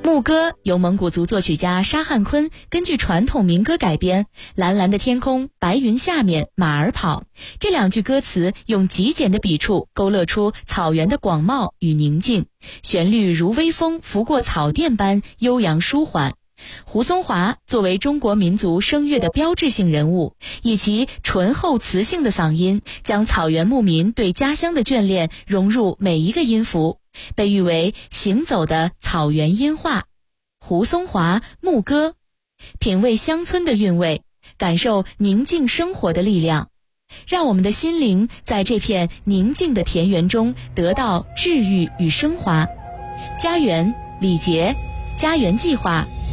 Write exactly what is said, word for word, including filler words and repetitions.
牧歌由蒙古族作曲家沙汉坤根据传统民歌改编，蓝蓝的天空，白云下面马儿跑。这两句歌词用极简的笔触勾勒出草原的广袤与宁静，旋律如微风拂过草甸般悠扬舒缓。胡松华作为中国民族声乐的标志性人物，以其醇厚磁性的嗓音，将草原牧民对家乡的眷恋融入每一个音符，被誉为行走的草原音画。胡松华牧歌，品味乡村的韵味，感受宁静生活的力量，让我们的心灵在这片宁静的田园中得到治愈与升华。家园，李杰，家园计划